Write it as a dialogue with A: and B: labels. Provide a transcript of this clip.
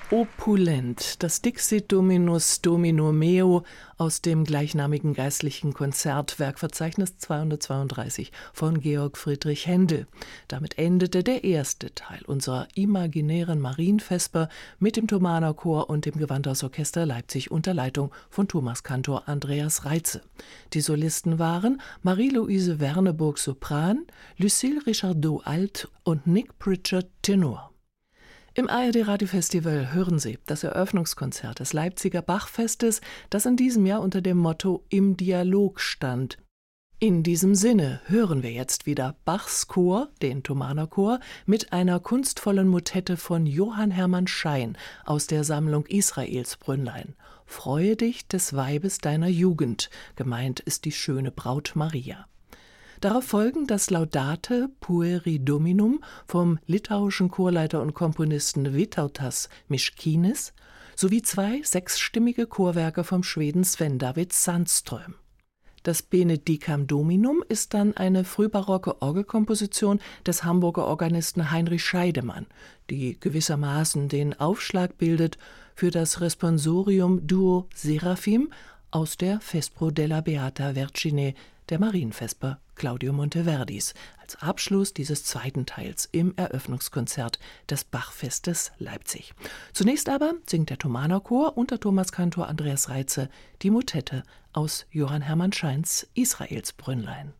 A: Opulent, das Dixit Dominus Domino meo aus dem gleichnamigen geistlichen Konzertwerkverzeichnis 232 von Georg Friedrich Händel. Damit endete der erste Teil unserer imaginären Marienvesper mit dem Thomaner Chor und dem Gewandhausorchester Leipzig unter Leitung von Thomaskantor Andreas Reitze. Die Solisten waren Marie-Louise Werneburg Sopran, Lucille Richardot Alt und Nick Pritchard Tenor. Im ARD-Radiofestival hören Sie das Eröffnungskonzert des Leipziger Bachfestes, das in diesem Jahr unter dem Motto »Im Dialog« stand. In diesem Sinne hören wir jetzt wieder Bachs Chor, den Thomaner Chor, mit einer kunstvollen Motette von Johann Hermann Schein aus der Sammlung Israelsbrünnlein. »Freue dich des Weibes deiner Jugend«, gemeint ist die schöne Braut Maria. Darauf folgen das Laudate Pueri Dominum vom litauischen Chorleiter und Komponisten Vytautas Miškinis sowie 2 sechsstimmige Chorwerke vom Schweden Sven David Sandström. Das Benedicam Dominum ist dann eine frühbarocke Orgelkomposition des Hamburger Organisten Heinrich Scheidemann, die gewissermaßen den Aufschlag bildet für das Responsorium Duo Seraphim aus der Vespro della Beata Vergine der Marienvesper Claudio Monteverdis als Abschluss dieses zweiten Teils im Eröffnungskonzert des Bachfestes Leipzig. Zunächst aber singt der Thomaner Chor unter Thomaskantor Andreas Reitze die Motette aus Johann Hermann Scheins Israelsbrünnlein.